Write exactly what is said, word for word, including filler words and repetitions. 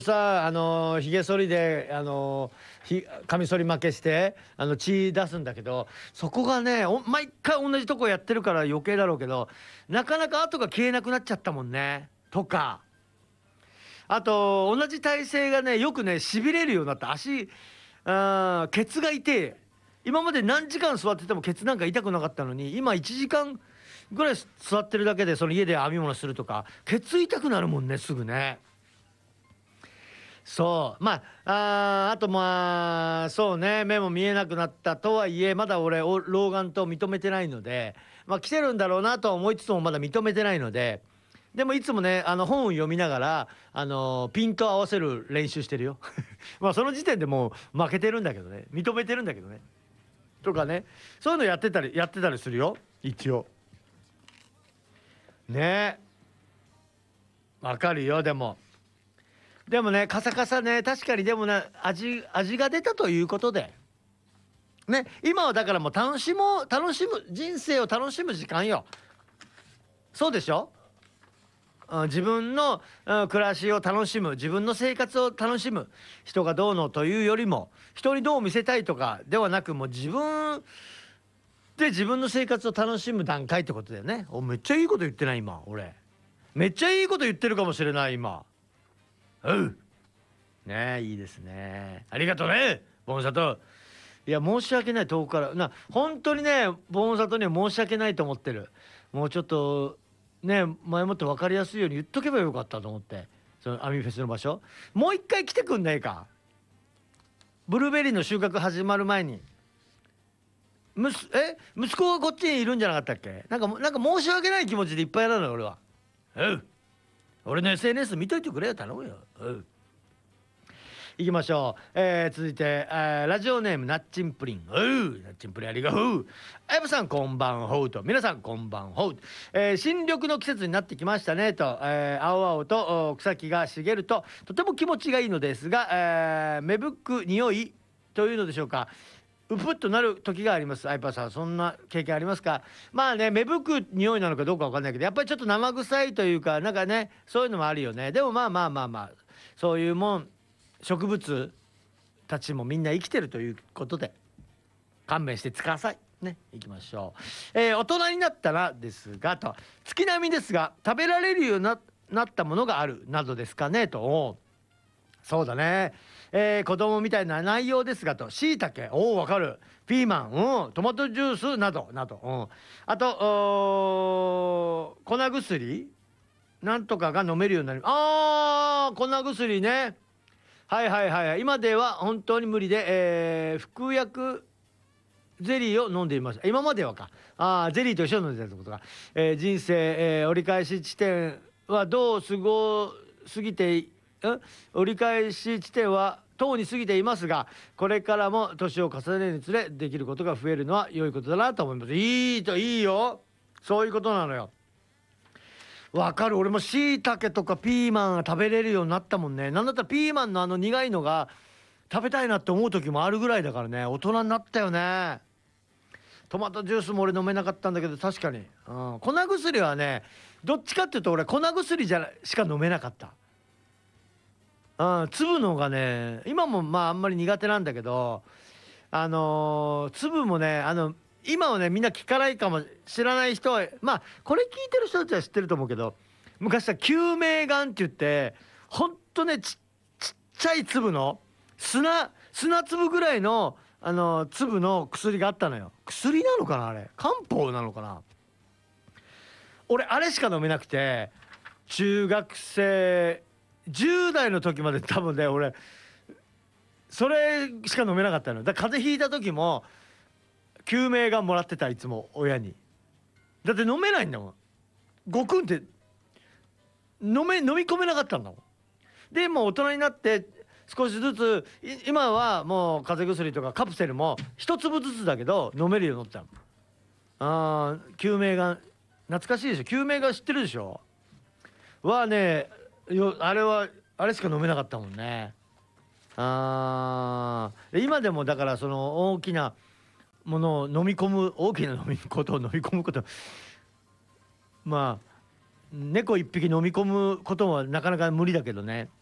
さあのひげ剃りであのひカミソリ負けしてあの血出すんだけど、そこがねお毎回同じとこやってるから余計だろうけど、なかなか跡が消えなくなっちゃったもんねとか、あと同じ体勢がねよくねしびれるようになった。足あーケツが痛え。今まで何時間座っててもケツなんか痛くなかったのに、今いちじかんぐらい座ってるだけでその家で編み物するとかケツ痛くなるもんね、すぐね。そうまああーあとまあそうね、目も見えなくなったとはいえまだ俺お老眼と認めてないので、まあ来てるんだろうなとは思いつつもまだ認めてないので、でもいつもねあの本を読みながらあのピント合わせる練習してるよ。まあその時点でもう負けてるんだけどね、認めてるんだけどね、とかね、そういうのやってたりやってたりするよ一応ね。わかるよ。でもでもね、カサカサね、確かに。でもね、味味が出たということでね、今はだからもう楽しもう楽しむ人生を楽しむ時間よ。そうでしょ。うん、自分の、うん、暮らしを楽しむ、自分の生活を楽しむ、人がどうのというよりも人にどう見せたいとかではなく、もう自分で自分の生活を楽しむ段階ってことだよね。お、めっちゃいいこと言ってない今俺。めっちゃいいこと言ってるかもしれない今。うん。ねえ、いいですね。ありがとうね、ボンサト。いや、申し訳ない、遠くからな、本当にね、ボンサトには申し訳ないと思ってる。もうちょっとね、前もって分かりやすいように言っとけばよかったと思って、そのアミフェスの場所もう一回来てくんないか。ブルーベリーの収穫始まる前に。むすえ息子がこっちにいるんじゃなかったっけ。なんかなんか申し訳ない気持ちでいっぱいなのよ俺は。うん、俺の エスエヌエス 見といてくれよ、頼むよ。うん、行きましょう。えー、続いて、えー、ラジオネームナッチンプリン。おう、ナッチンプリンありがとう。あやぱさんこんばんほうと、皆さんこんばんほう。えー、新緑の季節になってきましたねと、えー、青々と草木が茂るととても気持ちがいいのですが、えー、芽吹く匂いというのでしょうか、うぷっとなる時があります。あやぱさんそんな経験ありますか。まあね、芽吹く匂いなのかどうかわかんないけど、やっぱりちょっと生臭いというかなんかね、そういうのもあるよね。でもまあまあまあまあ、そういうもん、植物たちもみんな生きてるということで勘弁してくださいね。行きましょう。えー、大人になったらですがと、月並みですが食べられるようにななったものがあるなどですかねと。そうだね、えー、子供みたいな内容ですがと、しいたけ、おおわかる、ピーマン、うん、トマトジュースなどなど、うん、あとお粉薬なんとかが飲めるようになり、あー粉薬ね。はいはいはいはい。今では本当に無理で、えー、服薬ゼリーを飲んでいました。今まではか。ああ、ゼリーと一緒に飲んでたってことか。えー、人生、えー、折り返し地点はどう過ご過ぎて、ん折り返し地点はとうに過ぎていますが、これからも年を重ねるにつれできることが増えるのは良いことだなと思います。いいといいよ。そういうことなのよ。わかる。俺もしいたけとかピーマンが食べれるようになったもんね。なんだったらピーマンのあの苦いのが食べたいなって思う時もあるぐらいだからね。大人になったよね。トマトジュースも俺飲めなかったんだけど、確かに、うん、粉薬はね、どっちかっていうと俺粉薬じゃしか飲めなかった。うん、粒のがね、今もまああんまり苦手なんだけど、あのー粒もね、あの今はねみんな聞かないかも知らない人は、まあこれ聞いてる人たちは知ってると思うけど、昔さ救命丸って言ってほんとね、ちちっちゃい粒の砂砂粒ぐらいのあの粒の薬があったのよ。薬なのかなあれ、漢方なのかな。俺あれしか飲めなくて、中学生じゅう代の時まで多分ね俺それしか飲めなかったの。だから風邪ひいた時も救命がもらってた、いつも親に。だって飲めないんだもん。ごくんって飲め飲み込めなかったんだもん。でもう大人になって少しずつ今はもう風邪薬とかカプセルも一粒ずつだけど飲めるようになったの。あー救命が懐かしいでしょ。救命が知ってるでしょ。はね、よあれはあれしか飲めなかったもんね。あー今でもだからその大きなものを飲み込む、大きな飲みことを飲み込むこと、まあ猫一匹飲み込むことはなかなか無理だけどね。